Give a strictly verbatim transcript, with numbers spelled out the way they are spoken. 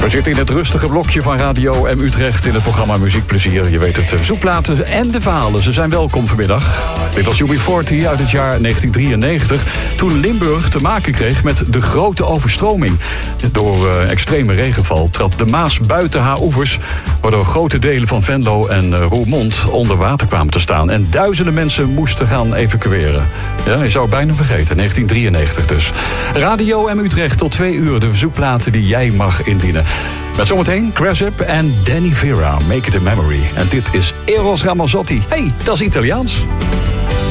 We zitten in het rustige blokje van Radio M Utrecht in het programma Muziekplezier. Je weet het, verzoekplaten en de verhalen. Ze zijn welkom vanmiddag. Dit was U B veertig uit het jaar negentien drieënnegentig... toen Limburg te maken kreeg met de grote overstroming. Door uh, extreme regenval trad de Maas buiten haar oevers... waardoor grote delen van Venlo en uh, Roermond onder water kwamen te staan. En duizenden mensen moesten gaan evacueren. Ja, je zou het bijna vergeten, negentien drieënnegentig dus. Radio M Utrecht tot twee uur, de verzoekplaten die jij mag indienen. Met zometeen Crash Up en Danny Vera, Make It a Memory. En dit is Eros Ramazzotti. Hey, dat is Italiaans.